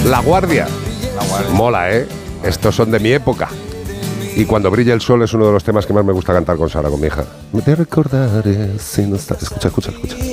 La Guardia. Mola, ¿eh? Estos son de mi época. Y Cuando brilla el sol es uno de los temas que más me gusta cantar con Sara, con mi hija. Te recordaré si no estás... Escucha.